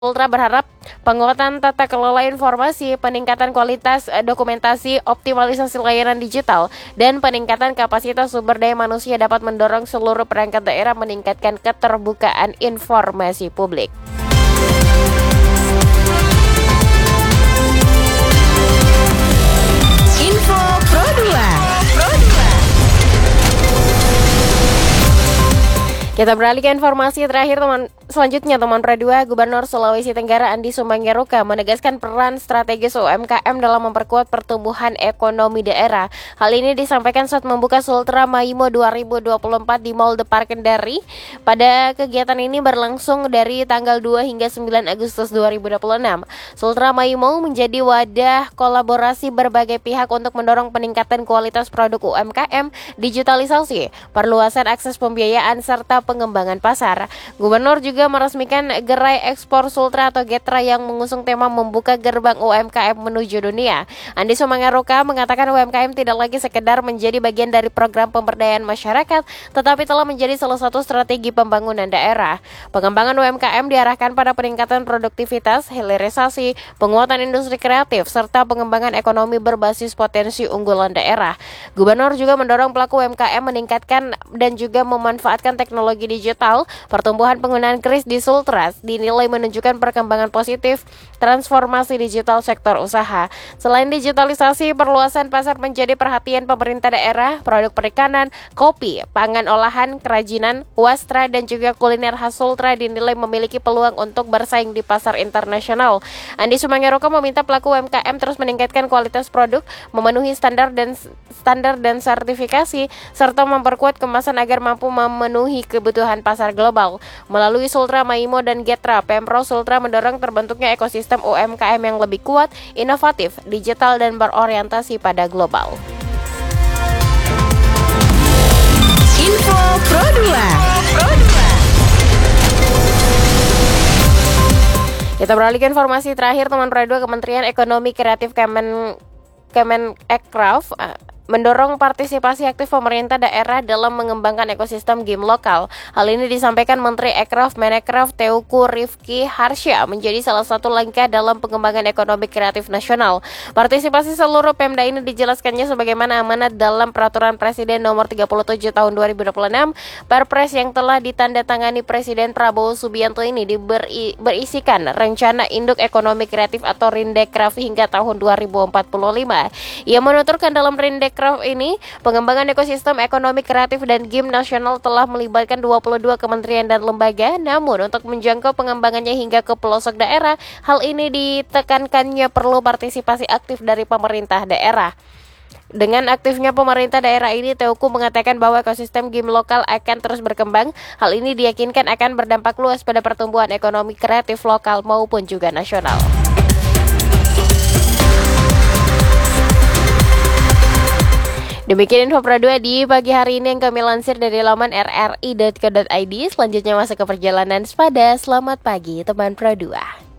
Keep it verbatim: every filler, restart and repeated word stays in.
Ultra berharap penguatan tata kelola informasi, peningkatan kualitas eh, dokumentasi, optimalisasi layanan digital, dan peningkatan kapasitas sumber daya manusia dapat mendorong seluruh perangkat daerah meningkatkan keterbukaan informasi publik. Info Pro dua. Kita beralih ke informasi terakhir teman selanjutnya teman Pro dua. Gubernur Sulawesi Tenggara Andi Sumbangiruka menegaskan peran strategis U M K M dalam memperkuat pertumbuhan ekonomi daerah. Hal ini disampaikan saat membuka Sultra Maimo dua ribu dua puluh empat di Mall Depar Kendari. Pada kegiatan ini berlangsung dari tanggal dua hingga sembilan Agustus dua ribu dua puluh enam. Sultra Maimo menjadi wadah kolaborasi berbagai pihak untuk mendorong peningkatan kualitas produk U M K M, digitalisasi, perluasan akses pembiayaan serta pengembangan pasar. Gubernur juga meresmikan Gerai Ekspor Sultra atau Getra yang mengusung tema membuka gerbang U M K M menuju dunia. Andi Sumbangiruka mengatakan U M K M tidak lagi sekedar menjadi bagian dari program pemberdayaan masyarakat, tetapi telah menjadi salah satu strategi pembangunan daerah. Pengembangan U M K M diarahkan pada peningkatan produktivitas, hilirisasi, penguatan industri kreatif, serta pengembangan ekonomi berbasis potensi unggulan daerah. Gubernur juga mendorong pelaku U M K M meningkatkan dan juga memanfaatkan teknologi digital. Pertumbuhan penggunaan kris di Sultra dinilai menunjukkan perkembangan positif transformasi digital sektor usaha. Selain digitalisasi, perluasan pasar menjadi perhatian pemerintah daerah. Produk perikanan, kopi, pangan olahan, kerajinan, wastra, dan juga kuliner khas Sultra dinilai memiliki peluang untuk bersaing di pasar internasional. Andi Sumbangiruka meminta pelaku U M K M terus meningkatkan kualitas produk, memenuhi standar dan standar dan sertifikasi, serta memperkuat kemasan agar mampu memenuhi kebutuhan pasar global. Melalui Sultra Maimo dan Getra, Pemprov Sultra mendorong terbentuknya ekosistem U M K M yang lebih kuat, inovatif, digital, dan berorientasi pada global. Info Pro dua. Kita beralih ke informasi terakhir teman Pro dua. Kementerian Ekonomi Kreatif Kemen Kemenekraf mendorong partisipasi aktif pemerintah daerah dalam mengembangkan ekosistem game lokal. Hal ini disampaikan Menteri Ekraf Menekraf Teuku Rifki Harsya menjadi salah satu langkah dalam pengembangan ekonomi kreatif nasional. Partisipasi seluruh Pemda ini dijelaskannya sebagaimana amanat dalam Peraturan Presiden Nomor tiga puluh tujuh Tahun dua ribu dua puluh enam. Perpres yang telah ditandatangani Presiden Prabowo Subianto ini diberi, berisikan Rencana Induk Ekonomi Kreatif atau Rindekraf hingga tahun dua ribu empat puluh lima. Ia menuturkan dalam Rindekraf ini, pengembangan ekosistem ekonomi kreatif dan game nasional telah melibatkan dua puluh dua kementerian dan lembaga, namun untuk menjangkau pengembangannya hingga ke pelosok daerah, hal ini ditekankannya perlu partisipasi aktif dari pemerintah daerah. Dengan aktifnya pemerintah daerah ini, Teuku mengatakan bahwa ekosistem game lokal akan terus berkembang. Hal ini diyakinkan akan berdampak luas pada pertumbuhan ekonomi kreatif lokal maupun juga nasional. Demikian info Pro dua di pagi hari ini yang kami lansir dari laman r r i dot co dot i d. Selanjutnya masuk ke perjalanan sepada. Selamat pagi teman Pro dua.